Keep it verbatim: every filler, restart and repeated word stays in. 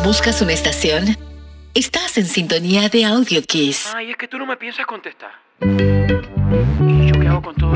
¿Buscas una estación? Estás en sintonía de Audio Kiss. Ay, es que tú no me piensas contestar. ¿Y yo qué hago con todo